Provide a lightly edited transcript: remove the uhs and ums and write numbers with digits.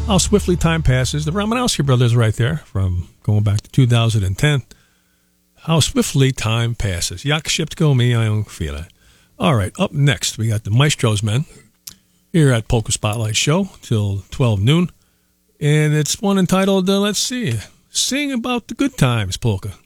How swiftly time passes. The Romanowski brothers right there from going back to 2010. How swiftly time passes. Jak szybko mijają chwile. All right, up next, we got the Maestro's Men here at Polka Spotlight Show till 12 noon. And it's one entitled, let's see, Sing About the Good Times Polka.